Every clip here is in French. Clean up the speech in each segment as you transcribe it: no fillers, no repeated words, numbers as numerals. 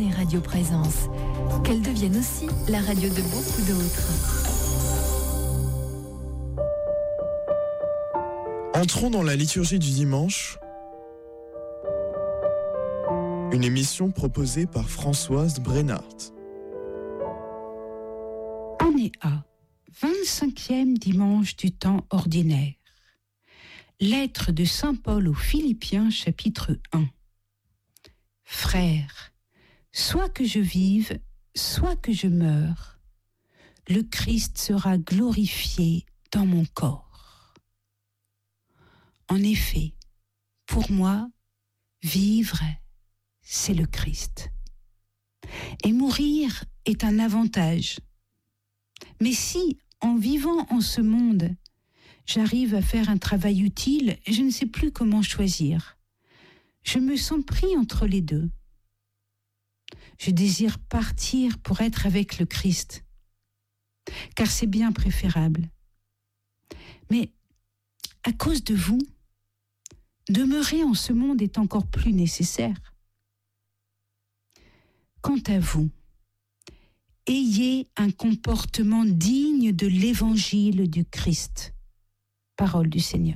Donnez Radio Présence, qu'elle devienne aussi la radio de beaucoup d'autres. Entrons dans la liturgie du dimanche, une émission proposée par Françoise Brennart. Année A, 25e dimanche du temps ordinaire. Lettre de Saint Paul aux Philippiens, chapitre 1. Frères, soit que je vive, soit que je meure, le Christ sera glorifié dans mon corps. En effet, pour moi, vivre, c'est le Christ. Et mourir est un avantage. Mais si, en vivant en ce monde, j'arrive à faire un travail utile, je ne sais plus comment choisir. Je me sens pris entre les deux. Je désire partir pour être avec le Christ, car c'est bien préférable. Mais à cause de vous, demeurer en ce monde est encore plus nécessaire. Quant à vous, ayez un comportement digne de l'évangile du Christ. Parole du Seigneur.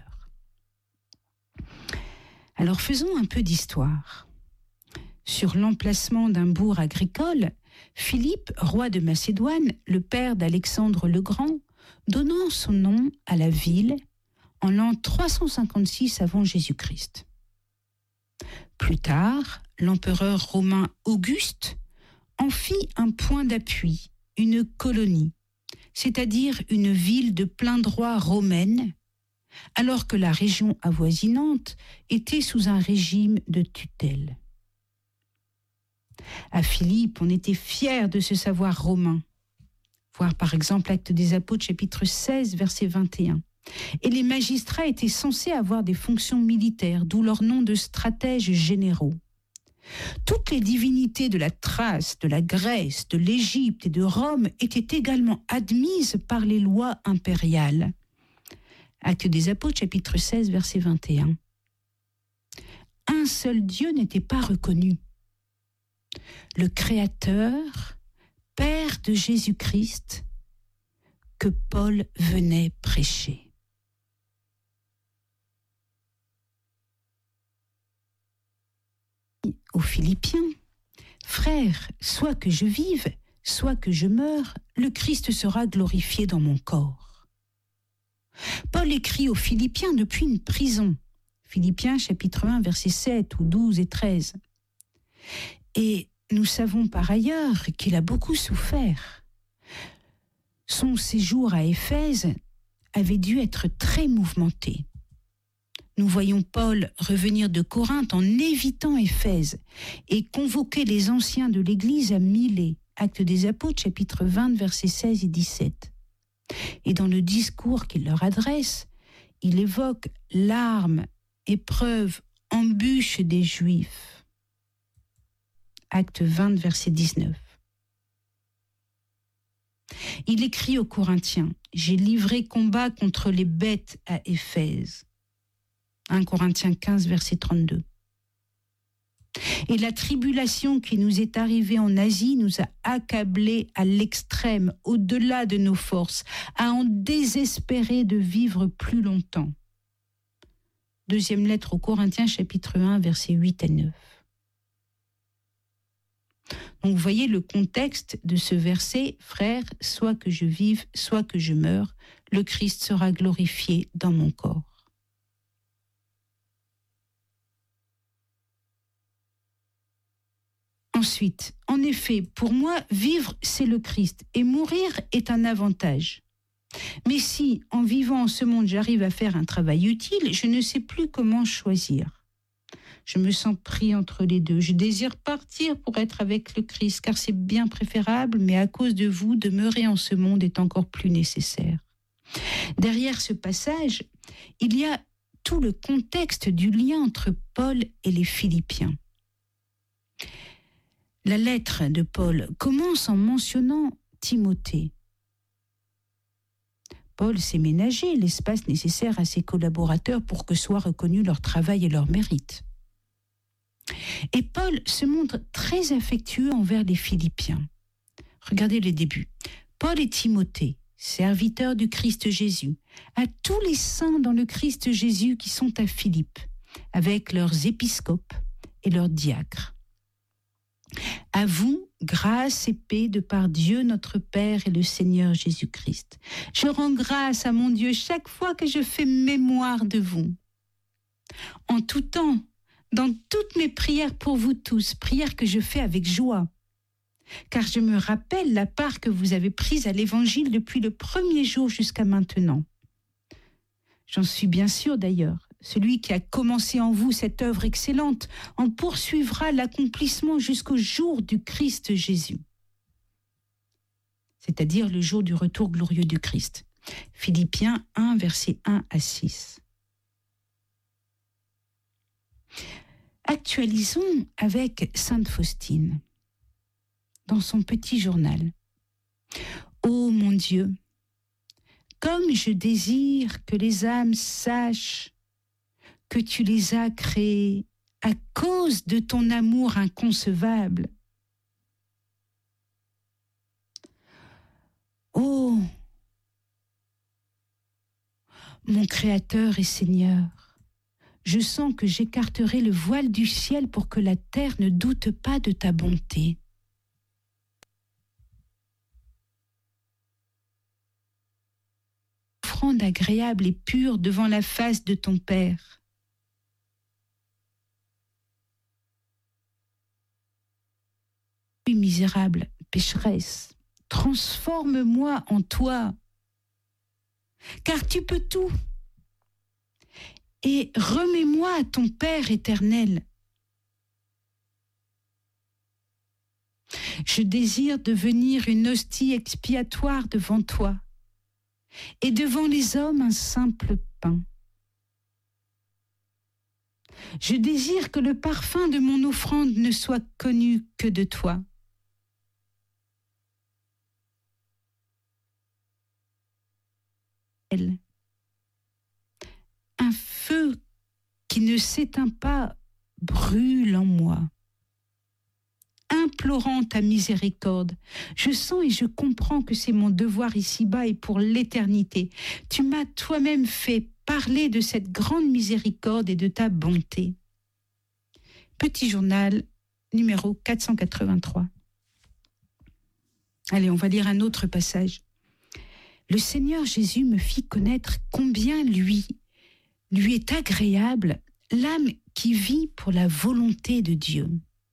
Alors faisons un peu d'histoire. Sur l'emplacement d'un bourg agricole, Philippe, roi de Macédoine, le père d'Alexandre le Grand, donnant son nom à la ville en l'an 356 avant Jésus-Christ. Plus tard, l'empereur romain Auguste en fit un point d'appui, une colonie, c'est-à-dire une ville de plein droit romaine, alors que la région avoisinante était sous un régime de tutelle. À Philippe, on était fier de se savoir romain. Voir par exemple Actes des Apôtres, chapitre 16, verset 21. Et les magistrats étaient censés avoir des fonctions militaires, d'où leur nom de stratèges généraux. Toutes les divinités de la Thrace, de la Grèce, de l'Égypte et de Rome étaient également admises par les lois impériales. Actes des Apôtres, chapitre 16, verset 21. Un seul Dieu n'était pas reconnu. Le Créateur, Père de Jésus-Christ, que Paul venait prêcher. Aux Philippiens, frères, soit que je vive, soit que je meure, le Christ sera glorifié dans mon corps. Paul écrit aux Philippiens depuis une prison. Philippiens chapitre 1, versets 7 ou 12 et 13. Et nous savons par ailleurs qu'il a beaucoup souffert. Son séjour à Éphèse avait dû être très mouvementé. Nous voyons Paul revenir de Corinthe en évitant Éphèse et convoquer les anciens de l'Église à Milet. Actes des Apôtres, chapitre 20, versets 16 et 17. Et dans le discours qu'il leur adresse, il évoque larmes, épreuves, embûches des Juifs. Acte 20, verset 19. Il écrit aux Corinthiens, « J'ai livré combat contre les bêtes à Éphèse. » 1 Corinthiens 15, verset 32. Et la tribulation qui nous est arrivée en Asie nous a accablés à l'extrême, au-delà de nos forces, à en désespérer de vivre plus longtemps. Deuxième lettre aux Corinthiens, chapitre 1, versets 8 et 9. Donc vous voyez le contexte de ce verset, « Frères, soit que je vive, soit que je meure, le Christ sera glorifié dans mon corps. » Ensuite, en effet, pour moi, vivre, c'est le Christ, et mourir est un avantage. Mais si, en vivant en ce monde, j'arrive à faire un travail utile, je ne sais plus comment choisir. Je me sens pris entre les deux. Je désire partir pour être avec le Christ, car c'est bien préférable, mais à cause de vous, demeurer en ce monde est encore plus nécessaire. Derrière ce passage, il y a tout le contexte du lien entre Paul et les Philippiens. La lettre de Paul commence en mentionnant Timothée. Paul s'est ménagé l'espace nécessaire à ses collaborateurs pour que soient reconnus leur travail et leur mérite. Et Paul se montre très affectueux envers les Philippiens. Regardez le début. Paul et Timothée, serviteurs du Christ Jésus, à tous les saints dans le Christ Jésus qui sont à Philippe, avec leurs épiscopes et leurs diacres. À vous, grâce et paix de par Dieu notre Père et le Seigneur Jésus-Christ. Je rends grâce à mon Dieu chaque fois que je fais mémoire de vous. En tout temps, dans toutes mes prières pour vous tous, prières que je fais avec joie, car je me rappelle la part que vous avez prise à l'Évangile depuis le premier jour jusqu'à maintenant. J'en suis bien sûre d'ailleurs. Celui qui a commencé en vous cette œuvre excellente en poursuivra l'accomplissement jusqu'au jour du Christ Jésus, c'est-à-dire le jour du retour glorieux du Christ. Philippiens 1, versets 1 à 6. Actualisons avec Sainte Faustine, dans son petit journal. Ô mon Dieu, comme je désire que les âmes sachent que tu les as créées à cause de ton amour inconcevable. Ô mon Créateur et Seigneur, je sens que j'écarterai le voile du ciel pour que la terre ne doute pas de ta bonté. Offrande agréable et pure devant la face de ton Père. Misérable pécheresse, transforme-moi en toi, car tu peux tout. Et remets-moi à ton Père éternel. Je désire devenir une hostie expiatoire devant toi, et devant les hommes un simple pain. Je désire que le parfum de mon offrande ne soit connu que de toi. Un feu qui ne s'éteint pas brûle en moi. Implorant ta miséricorde, je sens et je comprends que c'est mon devoir ici-bas et pour l'éternité. Tu m'as toi-même fait parler de cette grande miséricorde et de ta bonté. Petit journal numéro 483. Allez, on va lire un autre passage. Le Seigneur Jésus me fit connaître combien lui est agréable l'âme qui vit pour la volonté de Dieu.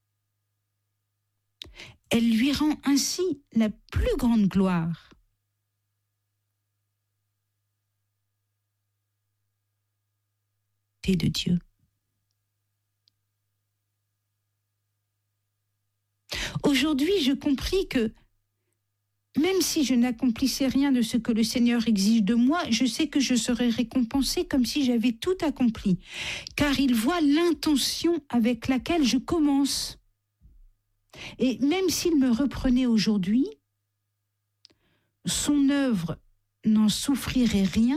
Elle lui rend ainsi la plus grande gloire. De Dieu. Aujourd'hui, je compris que même si je n'accomplissais rien de ce que le Seigneur exige de moi, je sais que je serai récompensée comme si j'avais tout accompli, car il voit l'intention avec laquelle je commence. Et même s'il me reprenait aujourd'hui, son œuvre n'en souffrirait rien,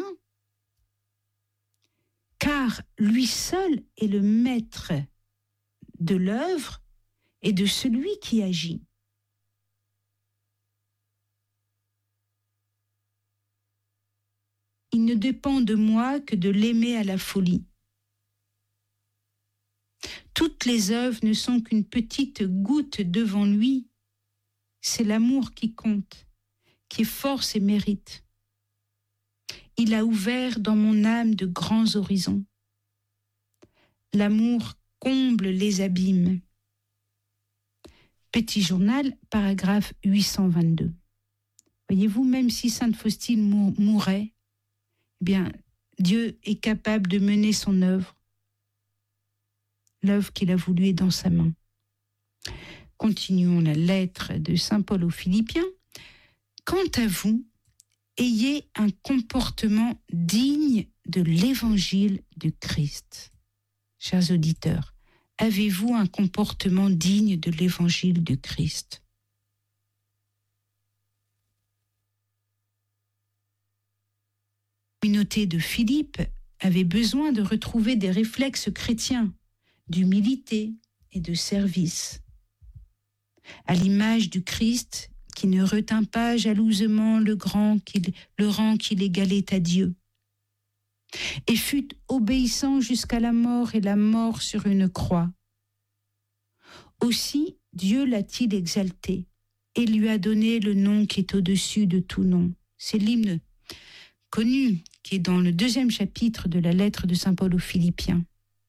car lui seul est le maître de l'œuvre et de celui qui agit. Il ne dépend de moi que de l'aimer à la folie. Toutes les œuvres ne sont qu'une petite goutte devant lui. C'est l'amour qui compte, qui est force et mérite. Il a ouvert dans mon âme de grands horizons. L'amour comble les abîmes. Petit journal, paragraphe 822. Voyez-vous, même si Sainte Faustine mourait, eh bien, Dieu est capable de mener son œuvre. L'œuvre qu'il a voulu est dans sa main. Continuons la lettre de Saint Paul aux Philippiens. Quant à vous, ayez un comportement digne de l'évangile du Christ. Chers auditeurs, avez-vous un comportement digne de l'évangile du Christ ? La communauté de Philippe avait besoin de retrouver des réflexes chrétiens, d'humilité et de service. À l'image du Christ qui ne retint pas jalousement le rang qu'il égalait à Dieu, et fut obéissant jusqu'à la mort et la mort sur une croix. Aussi Dieu l'a-t-il exalté et lui a donné le nom qui est au-dessus de tout nom. C'est l'hymne connu qui est dans le 2e chapitre de la lettre de Saint Paul aux Philippiens.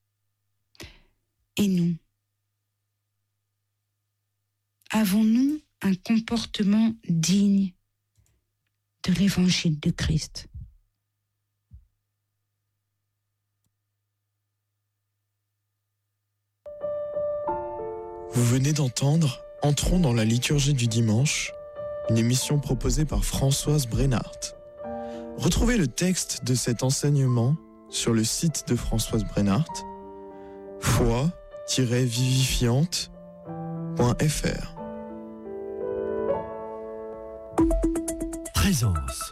Et nous, avons-nous un comportement digne de l'évangile de Christ ? Vous venez d'entendre Entrons dans la liturgie du dimanche, une émission proposée par Françoise Brennart. Retrouvez le texte de cet enseignement sur le site de Françoise Brennart, foi-vivifiante.fr. Présence.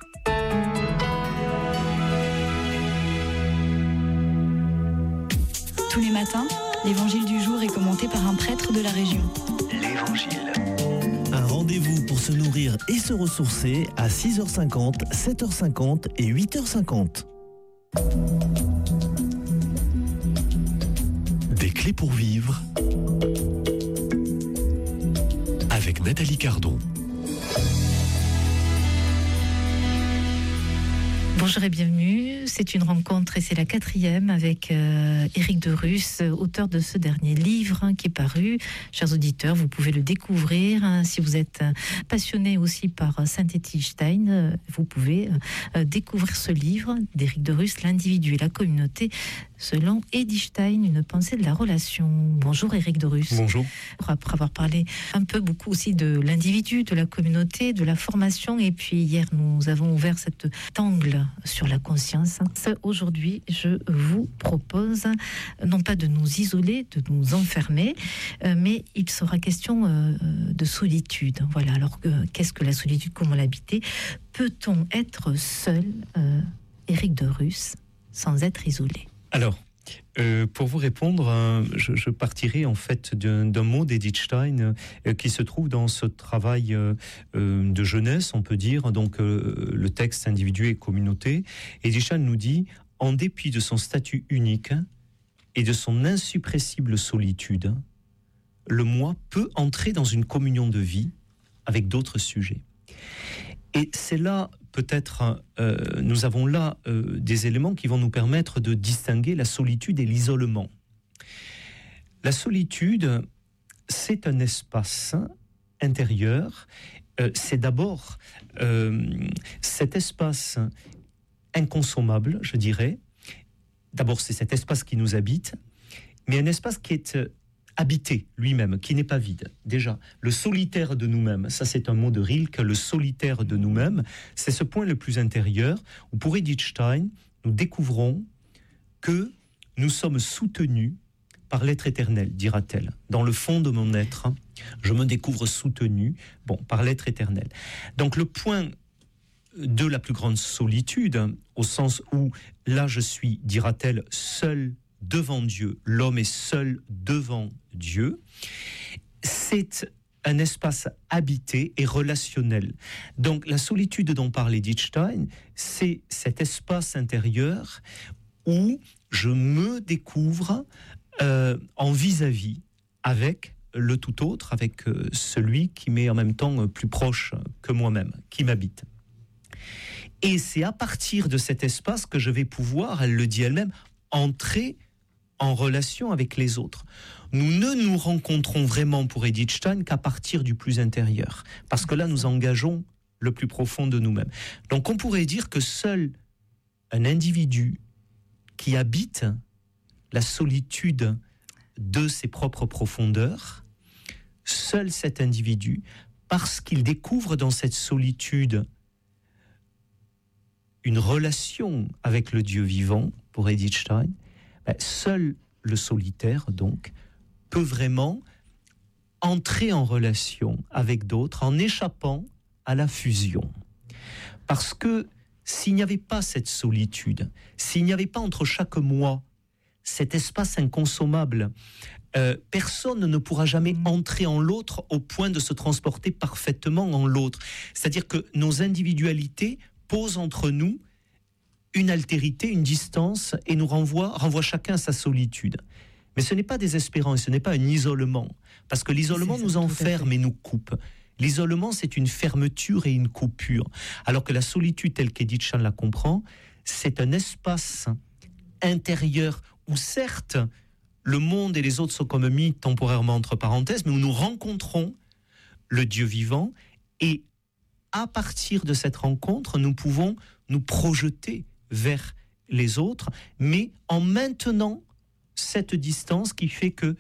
Tous les matins, l'évangile du jour est commenté par un prêtre de la région. L'Évangile. Un rendez-vous pour se nourrir et se ressourcer à 6h50, 7h50 et 8h50. Des clés pour vivre avec Nathalie Cardon. Bonjour et bienvenue, c'est une rencontre et c'est la 4e avec Éric de Russe, auteur de ce dernier livre qui est paru. Chers auditeurs, vous pouvez le découvrir. Si vous êtes passionné aussi par Saint-Étienne Stein, vous pouvez découvrir ce livre d'Éric de Russe, L'individu et la communauté, selon Edith Stein, une pensée de la relation. Bonjour Éric de Russe. Bonjour. Après avoir parlé beaucoup aussi de l'individu, de la communauté, de la formation, et puis hier nous avons ouvert cet angle sur la conscience. Aujourd'hui, je vous propose non pas de nous isoler, de nous enfermer, mais il sera question de solitude. Voilà, alors qu'est-ce que la solitude, comment l'habiter ? Peut-on être seul, Éric de Russe, sans être isolé ? Alors, pour vous répondre, je partirai en fait d'un mot d'Edith Stein qui se trouve dans ce travail de jeunesse, on peut dire, donc le texte individu et communauté. Edith Stein nous dit, en dépit de son statut unique et de son insuppressible solitude, le moi peut entrer dans une communion de vie avec d'autres sujets. Et c'est là, peut-être, nous avons là des éléments qui vont nous permettre de distinguer la solitude et l'isolement. La solitude, c'est un espace intérieur. C'est d'abord cet espace inconsommable, je dirais. D'abord, c'est cet espace qui nous habite, mais un espace qui est habité lui-même, qui n'est pas vide. Déjà, le solitaire de nous-mêmes, ça c'est un mot de Rilke, le solitaire de nous-mêmes, c'est ce point le plus intérieur où pour Edith Stein, nous découvrons que nous sommes soutenus par l'être éternel, dira-t-elle. Dans le fond de mon être, je me découvre soutenu par l'être éternel. Donc le point de la plus grande solitude, au sens où là je suis, dira-t-elle, seul devant Dieu, l'homme est seul devant Dieu, c'est un espace habité et relationnel. Donc la solitude dont parle Edith Stein, c'est cet espace intérieur où je me découvre en vis-à-vis avec le tout autre, avec celui qui m'est en même temps plus proche que moi-même, qui m'habite. Et c'est à partir de cet espace que je vais pouvoir, elle le dit elle-même, entrer en relation avec les autres. Nous ne nous rencontrons vraiment pour Edith Stein qu'à partir du plus intérieur, parce que là nous engageons le plus profond de nous-mêmes. Donc on pourrait dire que seul un individu qui habite la solitude de ses propres profondeurs, seul cet individu, parce qu'il découvre dans cette solitude une relation avec le Dieu vivant, pour Edith Stein, seul le solitaire, donc, peut vraiment entrer en relation avec d'autres en échappant à la fusion. Parce que s'il n'y avait pas cette solitude, s'il n'y avait pas entre chaque moi cet espace inconsommable personne ne pourra jamais entrer en l'autre au point de se transporter parfaitement en l'autre. C'est-à-dire que nos individualités posent entre nous une altérité, une distance, et nous renvoient chacun à sa solitude. Mais ce n'est pas désespérant, et ce n'est pas un isolement, parce que l'isolement nous enferme et nous coupe. L'isolement, c'est une fermeture et une coupure, alors que la solitude, telle qu'Edith Stein la comprend, c'est un espace intérieur où certes, le monde et les autres sont comme mis temporairement entre parenthèses, mais où nous rencontrons le Dieu vivant, et à partir de cette rencontre, nous pouvons nous projeter vers les autres, mais en maintenant cette distance qui fait que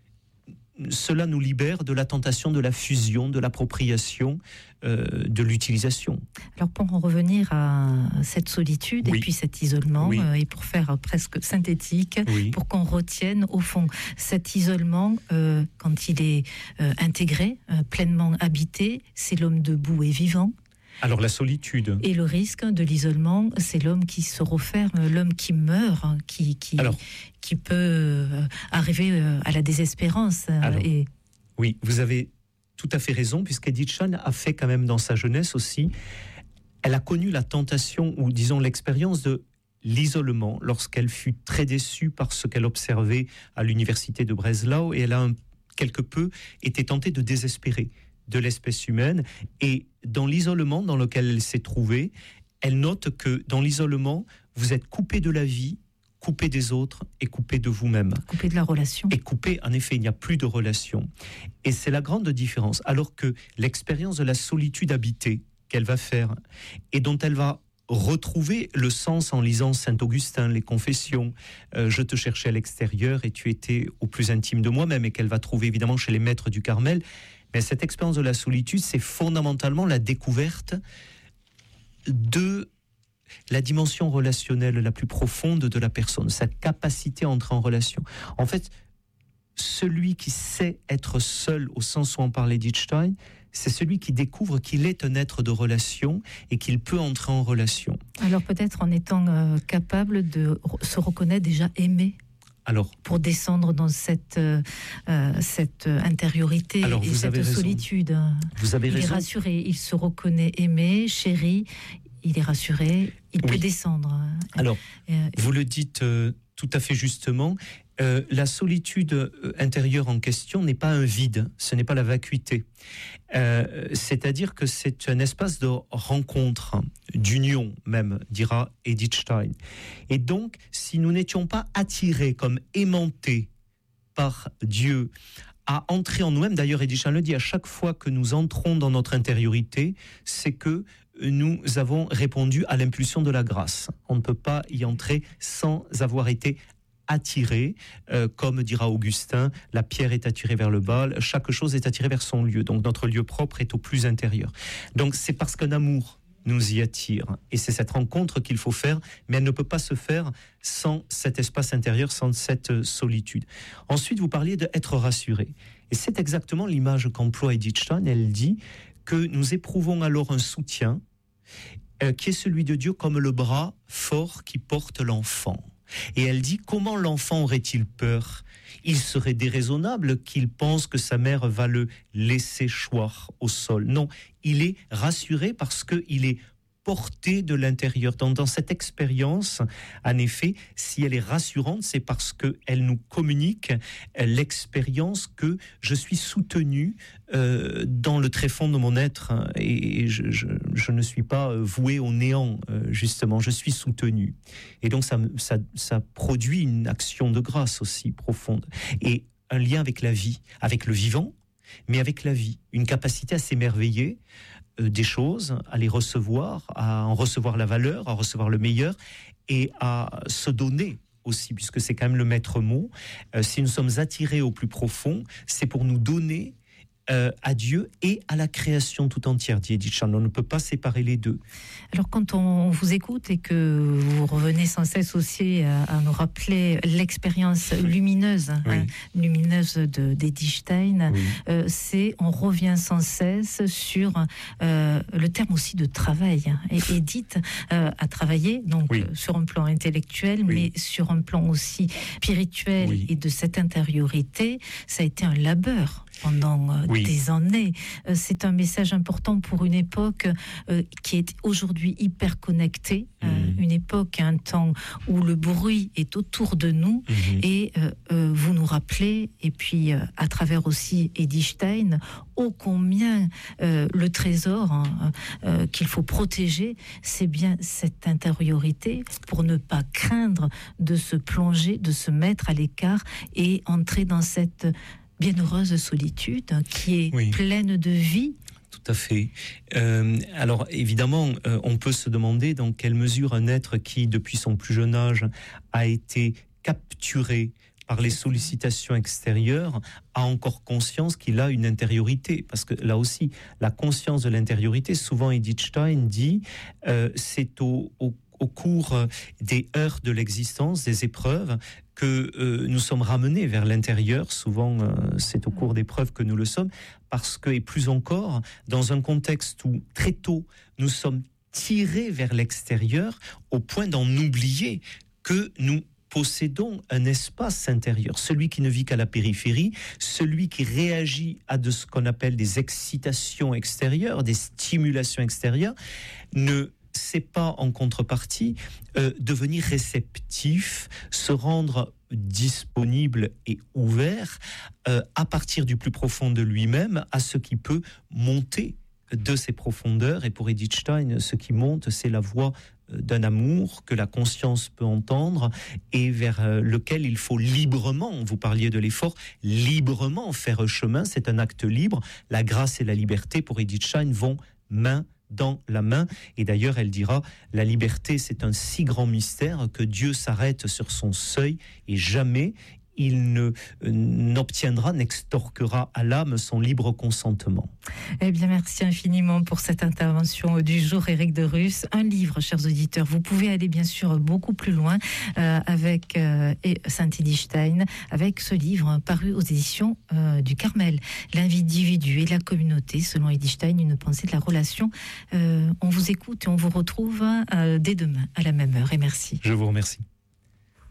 cela nous libère de la tentation de la fusion, de l'appropriation, de l'utilisation. Alors pour en revenir à cette solitude et puis cet isolement, et pour faire presque synthétique, pour qu'on retienne au fond cet isolement, quand il est intégré, pleinement habité, c'est l'homme debout et vivant. Alors la solitude. Et le risque de l'isolement, c'est l'homme qui se referme, l'homme qui meurt, qui peut arriver à la désespérance. Oui, vous avez tout à fait raison, puisqu'Edith Stein a fait quand même dans sa jeunesse aussi, elle a connu la tentation, ou disons l'expérience de l'isolement, lorsqu'elle fut très déçue par ce qu'elle observait à l'université de Breslau, et elle a quelque peu été tentée de désespérer de l'espèce humaine, et dans l'isolement dans lequel elle s'est trouvée, elle note que dans l'isolement, vous êtes coupé de la vie, coupé des autres et coupé de vous-même. Coupé de la relation. Et coupé, en effet, il n'y a plus de relation. Et c'est la grande différence. Alors que l'expérience de la solitude habitée qu'elle va faire, et dont elle va retrouver le sens en lisant Saint-Augustin, les Confessions, je te cherchais à l'extérieur et tu étais au plus intime de moi-même, et qu'elle va trouver évidemment chez les maîtres du Carmel. Mais cette expérience de la solitude, c'est fondamentalement la découverte de la dimension relationnelle la plus profonde de la personne, sa capacité à entrer en relation. En fait, celui qui sait être seul, au sens où en parlait Edith Stein, c'est celui qui découvre qu'il est un être de relation et qu'il peut entrer en relation. Alors peut-être en étant capable de se reconnaître déjà aimé. Alors, pour descendre dans cette intériorité et cette solitude. Vous avez raison. Il est rassuré, il se reconnaît aimé, chéri, il est rassuré, il peut descendre. Alors, vous le dites tout à fait justement, la solitude intérieure en question n'est pas un vide, ce n'est pas la vacuité. C'est-à-dire que c'est un espace de rencontre, d'union même, dira Edith Stein. Et donc, si nous n'étions pas attirés comme aimantés par Dieu à entrer en nous-mêmes, d'ailleurs Edith Stein le dit, à chaque fois que nous entrons dans notre intériorité, c'est que nous avons répondu à l'impulsion de la grâce. On ne peut pas y entrer sans avoir été attiré, comme dira Augustin, la pierre est attirée vers le bas, chaque chose est attirée vers son lieu. Donc notre lieu propre est au plus intérieur. Donc c'est parce qu'un amour nous y attire. Et c'est cette rencontre qu'il faut faire, mais elle ne peut pas se faire sans cet espace intérieur, sans cette solitude. Ensuite, vous parliez d'être rassuré. Et c'est exactement l'image qu'emploie Edith Stein. Elle dit que nous éprouvons alors un soutien qui est celui de Dieu comme le bras fort qui porte l'enfant. Et elle dit, comment l'enfant aurait-il peur ? Il serait déraisonnable qu'il pense que sa mère va le laisser choir au sol. Non, il est rassuré parce qu'il est porté de l'intérieur. Dans cette expérience, en effet, si elle est rassurante, c'est parce qu'elle nous communique l'expérience que je suis soutenu dans le tréfonds de mon être, et je ne suis pas voué au néant, justement, je suis soutenu. Et donc ça produit une action de grâce aussi profonde, et un lien avec la vie, avec le vivant, mais avec la vie, une capacité à s'émerveiller des choses, à les recevoir, à en recevoir la valeur, à recevoir le meilleur, et à se donner aussi, puisque c'est quand même le maître mot. Si nous sommes attirés au plus profond, c'est pour nous donner à Dieu et à la création tout entière, dit Edith Stein. On ne peut pas séparer les deux. Alors quand on vous écoute et que vous revenez sans cesse aussi à nous rappeler l'expérience lumineuse, lumineuse d'Edith Stein, on revient sans cesse sur le terme aussi de travail. Et Edith a travaillé donc sur un plan intellectuel, mais sur un plan aussi spirituel et de cette intériorité. Ça a été un labeur pendant des années. C'est un message important pour une époque qui est aujourd'hui hyper connectée, une époque, un temps où le bruit est autour de nous, et vous nous rappelez, et puis à travers aussi Edith Stein, ô combien le trésor qu'il faut protéger, c'est bien cette intériorité pour ne pas craindre de se plonger, de se mettre à l'écart et entrer dans cette bienheureuse solitude qui est pleine de vie. Tout à fait. Alors évidemment, on peut se demander dans quelle mesure un être qui, depuis son plus jeune âge, a été capturé par les sollicitations extérieures, a encore conscience qu'il a une intériorité. Parce que là aussi, la conscience de l'intériorité, souvent Edith Stein dit, c'est au cours des heures de l'existence, des épreuves, que nous sommes ramenés vers l'intérieur. Souvent, c'est au cours d'épreuves que nous le sommes, parce que, et plus encore, dans un contexte où, très tôt, nous sommes tirés vers l'extérieur, au point d'en oublier que nous possédons un espace intérieur. Celui qui ne vit qu'à la périphérie, celui qui réagit à de ce qu'on appelle des excitations extérieures, des stimulations extérieures, ne sait pas en contrepartie devenir réceptif, se rendre disponible et ouvert à partir du plus profond de lui-même à ce qui peut monter de ses profondeurs. Et pour Edith Stein, ce qui monte, c'est la voix d'un amour que la conscience peut entendre et vers lequel il faut librement, vous parliez de l'effort, librement faire chemin. C'est un acte libre. La grâce et la liberté, pour Edith Stein, vont main dans la main. Et d'ailleurs, elle dira, la liberté, c'est un si grand mystère que Dieu s'arrête sur son seuil et jamais il n'obtiendra, n'extorquera à l'âme son libre consentement. Eh bien, merci infiniment pour cette intervention du jour, Éric de Rus. Un livre, chers auditeurs, vous pouvez aller bien sûr beaucoup plus loin avec Sainte Edith Stein, avec ce livre paru aux éditions du Carmel, l'individu et la communauté, selon Edith Stein, une pensée de la relation. On vous écoute et on vous retrouve dès demain à la même heure. Et merci. Je vous remercie.